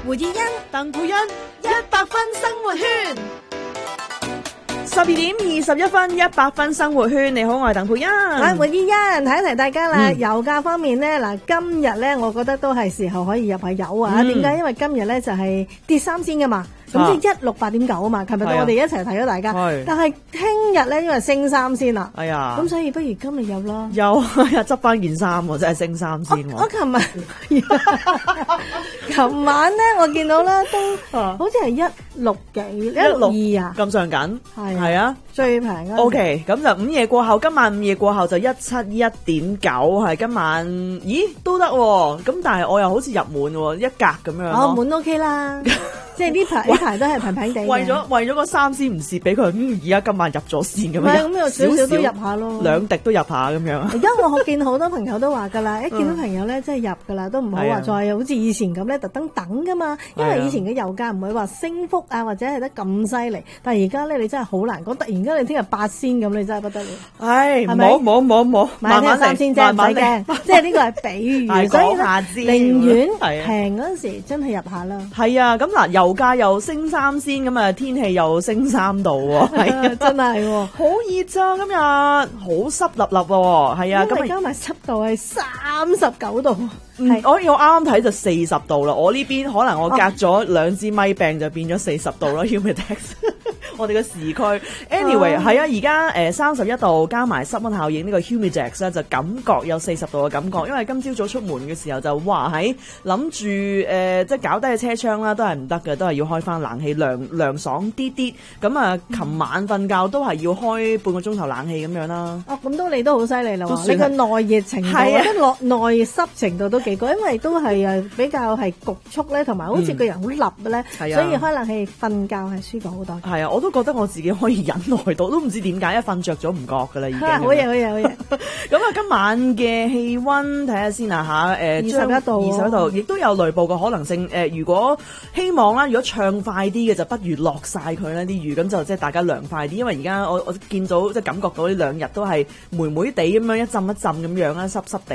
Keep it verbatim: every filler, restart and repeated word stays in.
胡志欣、 鄧佩欣， 一百分生活圈。 十二點二十一分，一百分生活圈。你好，我係鄧佩欣。 我係胡志欣，提一提大家啦。 嗯油價方面咧，嗱，今日咧，我覺得都係時候可以入下油啊。點解、嗯？因為今日咧就係跌三仙噶嘛。咁即係一六八點九啊嘛，琴日我哋一齊睇咗大家，但係聽日咧因為升三先啦， 哎呀， 咁所以不如今日有咯， 有呀，執翻件衫喎，真係升三先喎。 我琴日，琴晚咧我見到咧都好似係一六幾一六二啊， 咁上緊， 係係啊， 最平啊。 O K， 咁就午夜過後，今晚午夜過後就一七一點九，係今晚，咦都得喎，咁但係我又好似入滿喎，一格咁樣咯。 哦，滿 O K 啦。即係呢排呢排都係平平地， 為咗為咗個三先唔蝕俾佢，嗯而家今晚入咗線咁樣， 唔係咁有少少都入下咯， 兩滴都入下咁樣。 而家我見好多朋友都話㗎啦，一見到朋友咧即係入㗎啦，都唔好話再好似以前咁咧特登等㗎嘛，因為以前嘅油價唔會話升幅啊或者係得咁犀利，但係而家咧你真係好難講，突然間你聽日八仙咁，你真係不得了。 唉，冇冇冇冇， 慢慢三仙啫，唔使驚，即係呢個係比喻，所以咧寧願平嗰陣時真係入下啦。 係啊，咁嗱，油價又升三仙，咁啊天氣又升三度喎，係啊， 真係喎， 好熱咋今日，好濕立立喎，係啊， 咁加埋濕度係三十九度。 嗯、我我啱啱睇就四十度啦，我呢邊可能我隔咗兩支咪病就變咗四十度啦 humidex 我哋嘅時區 anyway 係啊，而家誒三十一度加埋濕溫效應呢個 humidex 咧，就感覺有四十度嘅感覺，因為今朝早出門嘅時候就哇喺諗住誒即係搞低嘅車窗啦，都係唔得嘅，都係要開翻冷氣涼涼爽啲啲。咁啊，琴晚瞓覺都係要開半個鐘頭冷氣咁樣啦。 哦，咁都你都好犀利啦，你個耐熱程度，即係內內濕程度都幾高，因為都係誒比較係局促咧，同埋好似個人好立嘅咧，所以開冷氣瞓覺係舒服好多。 係啊，我都覺得我自己可以忍耐到，都唔知點解一瞓着咗唔覺噶啦已經。 好嘢好嘢好嘢！ 咁啊，今晚嘅氣溫睇下先啊吓，誒二十一度， 二十一度，亦都有雷暴嘅可能性。誒、呃，如果希望啦，如果暢快啲嘅，就不如落晒佢啦啲雨，咁就即係大家涼快啲。因為而家我我見到即係感覺到呢兩日都係霉霉地咁樣一浸一浸咁樣啦，濕濕地。